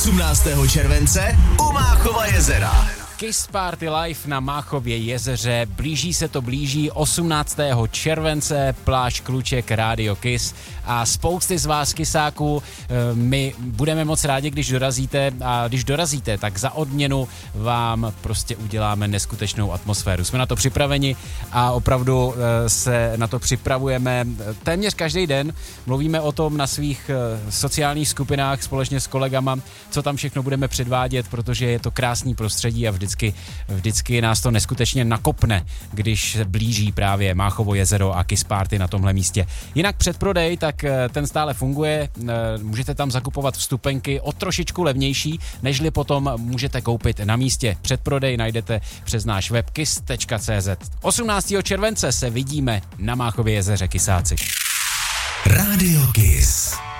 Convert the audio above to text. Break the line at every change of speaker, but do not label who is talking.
18. července u Máchova jezera.
Kiss Party Live na Máchově jezeře, blíží 18. července, pláž Kluček, Rádio Kiss a spousty z vás kysáků, my budeme moc rádi, když dorazíte a když dorazíte, tak za odměnu vám prostě uděláme neskutečnou atmosféru. Jsme na to připraveni a opravdu se na to připravujeme téměř každý den, mluvíme o tom na svých sociálních skupinách společně s kolegama, co tam všechno budeme předvádět, protože je to krásný prostředí a vždycky nás to neskutečně nakopne, když se blíží právě Máchovo jezero a Kiss Party na tomhle místě. Jinak předprodej, tak ten stále funguje, můžete tam zakupovat vstupenky o trošičku levnější, nežli potom můžete koupit na místě. Předprodej najdete přes náš web kiss.cz. 18. července se vidíme na Máchově jezeře, kysáci.
Rádio Kiss.